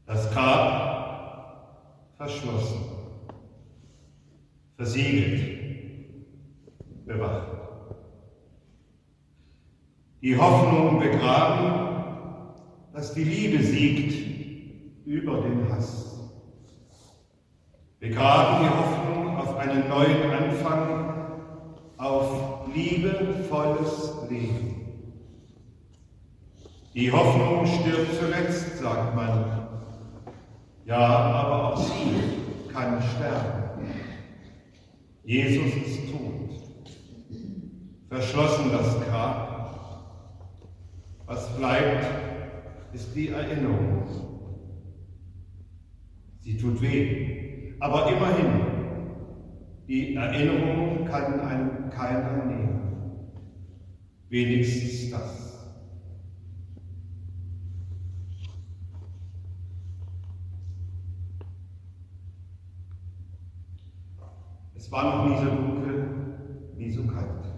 Das Grab verschlossen, versiegelt, bewacht. Die Hoffnung begraben, dass die Liebe siegt über den Hass. Begraben die Hoffnung auf einen neuen Anfang, auf liebevolles Leben. Die Hoffnung stirbt zuletzt, sagt man. Ja, aber auch sie kann sterben. Jesus ist tot. Verschlossen das Grab. Was bleibt, ist die Erinnerung. Sie tut weh, aber immerhin, die Erinnerung kann einem keiner nehmen. Wenigstens das. Es war noch nie so dunkel, nie so kalt.